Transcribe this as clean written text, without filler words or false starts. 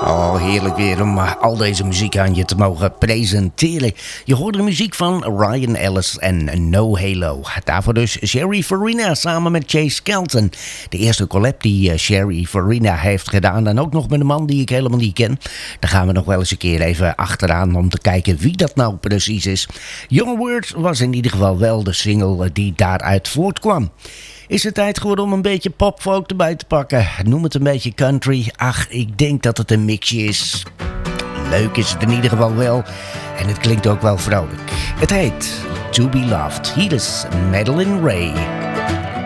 Oh, heerlijk weer om al deze muziek aan je te mogen presenteren. Je hoort de muziek van Ryan Ellis en No Halo. Daarvoor dus Sherry Farina samen met Chase Skelton. De eerste collab die Sherry Farina heeft gedaan. En ook nog met een man die ik helemaal niet ken. Daar gaan we nog wel eens een keer even achteraan om te kijken wie dat nou precies is. Young Words was in ieder geval wel de single die daaruit voortkwam. Is het tijd geworden om een beetje popfolk erbij te pakken? Noem het een beetje country. Ach, ik denk dat het een mixje is. Leuk is het in ieder geval wel. En het klinkt ook wel vrolijk. Het heet To Be Loved. Hier is Madeline Ray.